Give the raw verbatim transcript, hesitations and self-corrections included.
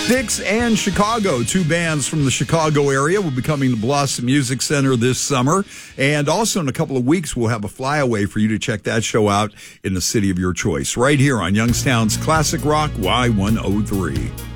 Styx and Chicago, two bands from the Chicago area, will be coming to Blossom Music Center this summer. And also in a couple of weeks, we'll have a flyaway for you to check that show out in the city of your choice, right here on Youngstown's Classic Rock Y one oh three.